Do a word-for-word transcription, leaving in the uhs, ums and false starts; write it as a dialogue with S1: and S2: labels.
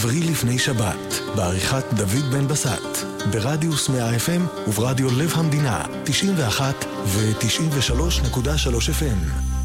S1: עברי לפני שבת, בעריכת דוד בן בסט, ברדיוס מאה אף אם וברדיו לב המדינה, תשעים ואחת ו-תשעים ושלוש נקודה שלוש אף אם.